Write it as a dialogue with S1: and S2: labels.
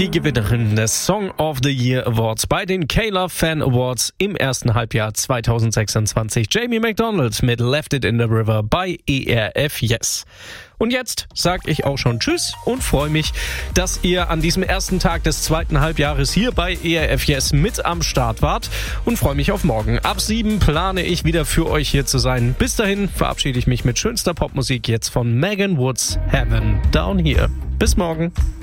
S1: die Gewinnerin des Song of the Year Awards bei den K-Love Fan Awards im ersten Halbjahr 2026. Jamie McDonald mit Left It in the River bei ERF Yes. Und jetzt sage ich auch schon Tschüss und freue mich, dass ihr an diesem ersten Tag des zweiten Halbjahres hier bei ERF Yes mit am Start wart und freue mich auf morgen. Ab 7 plane ich wieder für euch hier zu sein. Bis dahin verabschiede ich mich mit schönster Popmusik jetzt von Megan Woods, Heaven Down Here. Bis morgen.